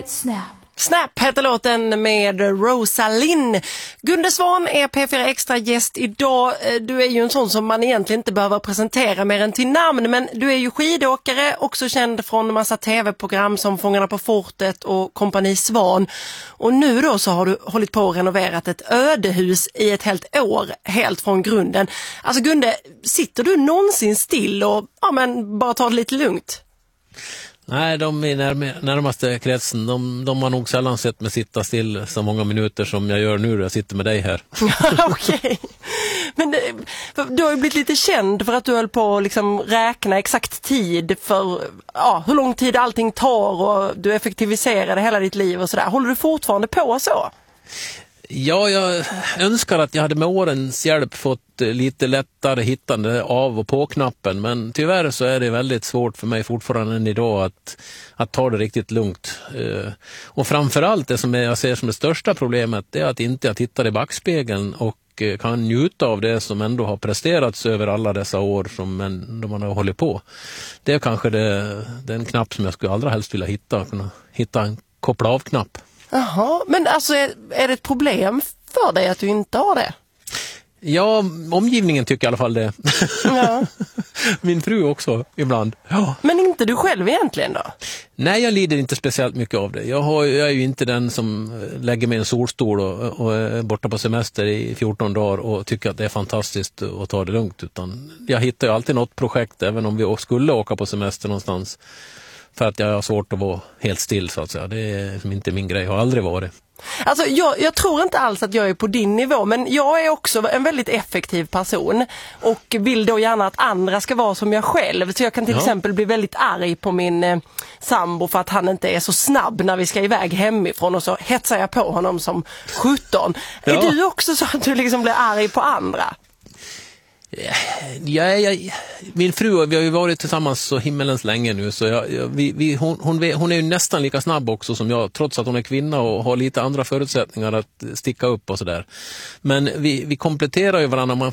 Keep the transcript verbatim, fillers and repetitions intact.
Get Snap. Snap heter låten med Rosalind. Gunde Svan är P fyra Extra gäst idag. Du är ju en sån som man egentligen inte behöver presentera mer än till namn, men du är ju skidåkare, också känd från en massa tv-program som Fångarna på fortet och Kompani Svan. Och nu då så har du hållit på att renoverat ett ödehus i ett helt år, helt från grunden. Alltså Gunde, sitter du någonsin still och ja, men bara tar det lite lugnt? Nej, de i när, närmaste kretsen, de, de har nog sällan sett mig sitta still så många minuter som jag gör nu när jag sitter med dig här. Okej. Okay. Men du har ju blivit lite känd för att du höll på att liksom räkna exakt tid för ja, hur lång tid allting tar och du effektiviserade hela ditt liv och sådär. Håller du fortfarande på så? Ja, jag önskar att jag hade med årens hjälp fått lite lättare hittande av och på knappen, men tyvärr så är det väldigt svårt för mig fortfarande än idag att, att ta det riktigt lugnt. Och framförallt det som jag ser som det största problemet är att inte jag tittar i backspegeln och kan njuta av det som ändå har presterats över alla dessa år som man har hållit på. Det är kanske det, den knapp som jag skulle allra helst vilja hitta, kunna hitta en koppla av-knapp. Jaha, men alltså är, är det ett problem för dig att du inte har det? Ja, omgivningen tycker i alla fall det. Ja. Min fru också, ibland. Ja. Men inte du själv egentligen då? Nej, jag lider inte speciellt mycket av det. Jag, har, jag är ju inte den som lägger mig i en solstol och, och är borta på semester i fjorton dagar och tycker att det är fantastiskt att ta det lugnt. Utan jag hittar ju alltid något projekt, även om vi skulle åka på semester någonstans. För att jag har svårt att vara helt still, så att säga. Det är inte min grej, har aldrig varit. Alltså jag, jag tror inte alls att jag är på din nivå, men jag är också en väldigt effektiv person och vill då gärna att andra ska vara som jag själv. Så jag kan till ja. exempel bli väldigt arg på min eh, sambo för att han inte är så snabb när vi ska iväg hemifrån, och så hetsar jag på honom som sjutton. Ja. Är du också så att du liksom blir arg på andra? Ja, jag, min fru, vi har ju varit tillsammans så himmelens länge nu, så jag, jag, vi, vi, hon, hon, hon är ju nästan lika snabb också som jag, trots att hon är kvinna och har lite andra förutsättningar att sticka upp och sådär. Men vi, vi kompletterar ju varandra, man